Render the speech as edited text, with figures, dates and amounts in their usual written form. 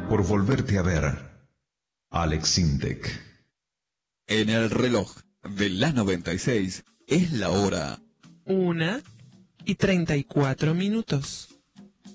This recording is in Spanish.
por volverte a ver. Alex Sintek. En el reloj de la 96 es la hora 1:34.